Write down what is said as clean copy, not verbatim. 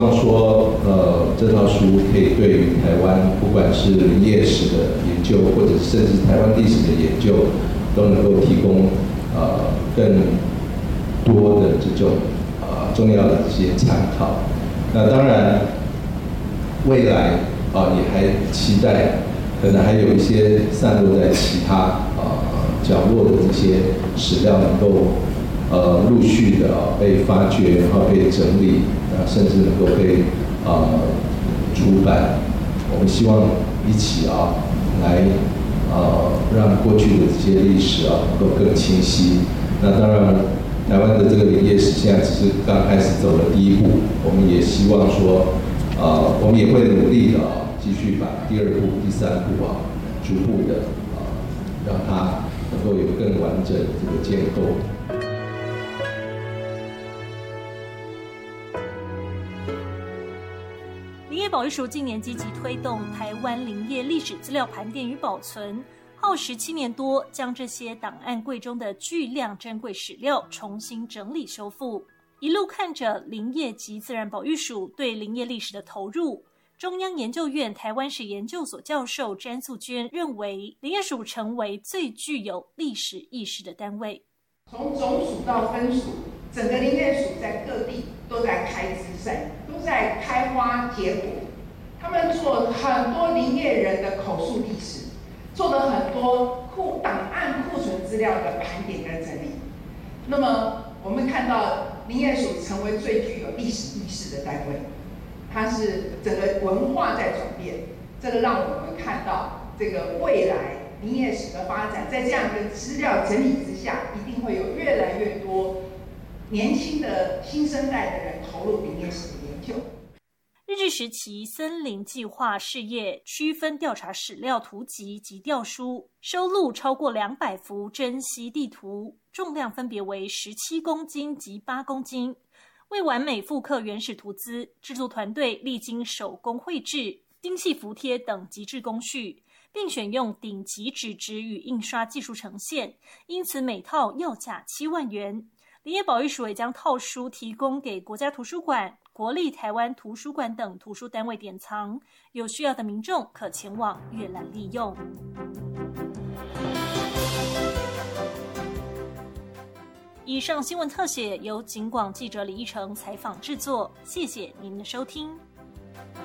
说这套书可以对于台湾不管是林业史的研究，或者甚至台湾历史的研究，都能够提供更多的这种重要的这些参考。那当然，未来也还期待，可能还有一些散落在其他角落的这些史料能够陆续的被发掘，然后被整理，甚至能够被出版。我们希望一起来让过去的这些历史能够更清晰。那当然，台湾的这个林业史现在只是刚开始走了第一步，我们也希望说，我们也会努力的继续把第二步、第三步逐步的让它能够有更完整的这个建构。 林业保育署近年积极推动台湾林业历史资料盘点与保存，耗时7年多，将这些档案柜中的巨量珍贵史料重新整理修复。一路看着林业及自然保育署对林业历史的投入，中央研究院台湾史研究所教授詹素娟认为，林业署成为最具有历史意识的单位。 从总署到分署，整个林业署在各地都在开枝散，都在开花结果。他们做很多林业人的口述历史，做了很多档案库存资料的盘点跟整理。那么我们看到林业署成为最具有历史意识的单位，它是整个文化在转变，这个让我们看到这个未来林业史的发展，在这样的资料整理之下，一定会有越来越多年轻的新生代的人投入林业史的研究。 日治时期森林计划事业区分调查史料图集及调书，收录超过200幅珍稀地图，重量分别为17公斤及8公斤。为完美复刻原始图资，制作团队历经手工绘制、精细服贴等极致工序，并选用顶级纸质与印刷技术呈现，因此每套要价7万元。林业保育署也将套书提供给国家图书馆、国立台湾图书馆等图书单位典藏，有需要的民众可前往阅览利用。以上新闻特写由警广记者李义成采访制作，谢谢您的收听。